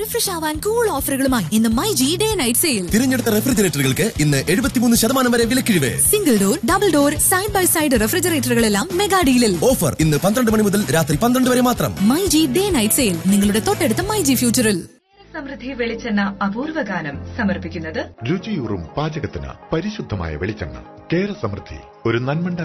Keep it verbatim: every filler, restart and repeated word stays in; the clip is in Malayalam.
റിഫ്രഷ് ആവാൻ കൂൾ ഓഫറുകളുമായി ഇന്ന് my G day night sale. തിരഞ്ഞെടുത്ത റെഫ്രിജറേറ്ററുകൾക്ക് ഇന്ന് എഴുപത്തിമൂന്ന് ശതമാനം വരെ വിലക്കിഴിവ്. Single door, double door, side by side റെഫ്രിജറേറ്ററുകളെല്ലാം mega ഡീലിൽ. Offer ഇന്ന് പന്ത്രണ്ട് മണി മുതൽ രാത്രി പന്ത്രണ്ട് വരെ മാത്രം. My G day night sale നിങ്ങളുടെ തൊട്ടടുത്ത മൈ ജി ഫ്യൂച്ചറിൽ. സമൃദ്ധി വെളിച്ചെണ്ണ അപൂർവ ഗാനം സമർപ്പിക്കുന്നത് രുചിയൂറും പാചകത്തിന് പരിശുദ്ധമായ വെളിച്ചെണ്ണ കേര സമൃദ്ധി, ഒരു നന്മണ്ട